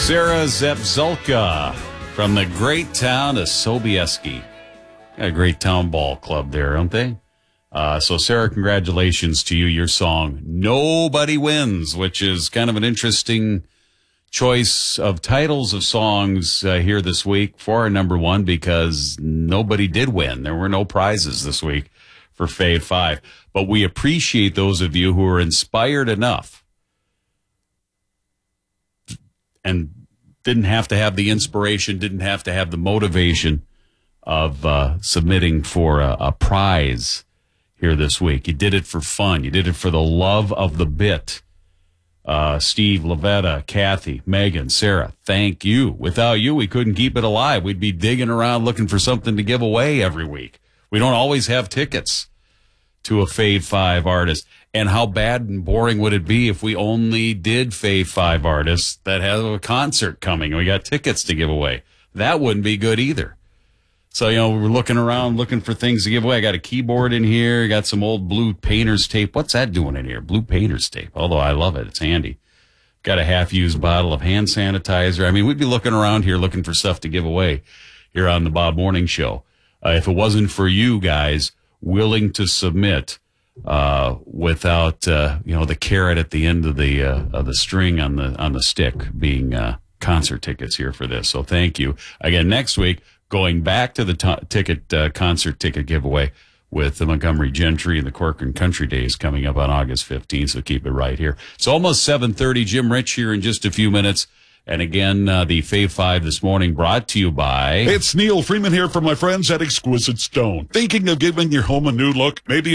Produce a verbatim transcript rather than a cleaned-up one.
Sarah Zepzulka from the great town of Sobieski. Got a great town ball club there, don't they? Uh, so, Sarah, congratulations to you. Your song, Nobody Wins, which is kind of an interesting choice of titles of songs uh, here this week for our number one, because nobody did win. There were no prizes this week for Fave Five. But we appreciate those of you who are inspired enough and didn't have to have the inspiration, didn't have to have the motivation of uh, submitting for a, a prize here this week. You did it for fun. You did it for the love of the bit. Uh, Steve, Lavetta, Kathy, Megan, Sarah, thank you. Without you, we couldn't keep it alive. We'd be digging around looking for something to give away every week. We don't always have tickets to a Fave Five artist. And how bad and boring would it be if we only did Fave Five artists that have a concert coming and we got tickets to give away? That wouldn't be good either. So, you know, we're looking around looking for things to give away. I got a keyboard in here. Got some old blue painter's tape. What's that doing in here? Blue painter's tape. Although I love it. It's handy. Got a half-used bottle of hand sanitizer. I mean, we'd be looking around here looking for stuff to give away here on the Bob Morning Show. Uh, if it wasn't for you guys willing to submit uh, without, uh, you know, the carrot at the end of the uh, of the string on the on the stick being uh, concert tickets here for this. So thank you. Again, next week, going back to the t- ticket uh, concert ticket giveaway with the Montgomery Gentry and the Corcoran Country Days coming up on August fifteenth. So keep it right here. It's almost seven thirty. Jim Rich here in just a few minutes. And again, uh, the Fave Five this morning brought to you by... It's Neil Freeman here from my friends at Exquisite Stone. Thinking of giving your home a new look? Maybe